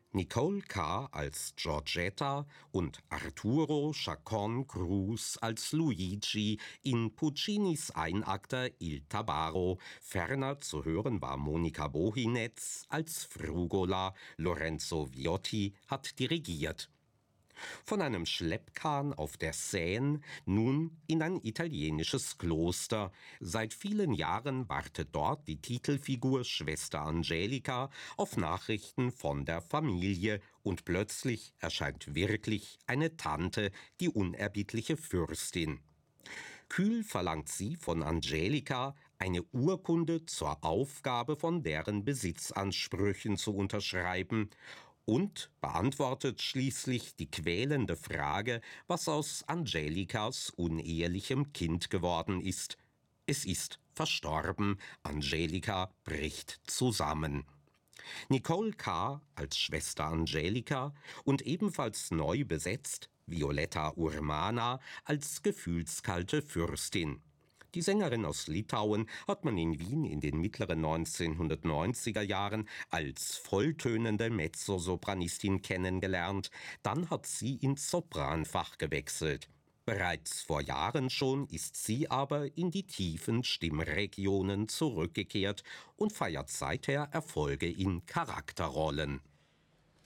Nicole Carr als Georgetta und Arturo Chacón Cruz als Luigi in Puccinis Einakter Il Tabarro. Ferner zu hören war Monika Bohinetz als Frugola. Lorenzo Viotti hat dirigiert. Von einem Schleppkahn auf der Seine nun in ein italienisches Kloster. Seit vielen Jahren wartet dort die Titelfigur Schwester Angelica auf Nachrichten von der Familie und plötzlich erscheint wirklich eine Tante, die unerbittliche Fürstin. Kühl verlangt sie von Angelica, eine Urkunde zur Aufgabe von deren Besitzansprüchen zu unterschreiben und beantwortet schließlich die quälende Frage, was aus Angelicas unehelichem Kind geworden ist. Es ist verstorben, Angelica bricht zusammen. Nicole Carr als Schwester Angelica und ebenfalls neu besetzt Violetta Urmana als gefühlskalte Fürstin. Die Sängerin aus Litauen hat man in Wien in den mittleren 1990er Jahren als volltönende Mezzosopranistin kennengelernt. Dann hat sie ins Sopranfach gewechselt. Bereits vor Jahren schon ist sie aber in die tiefen Stimmregionen zurückgekehrt und feiert seither Erfolge in Charakterrollen.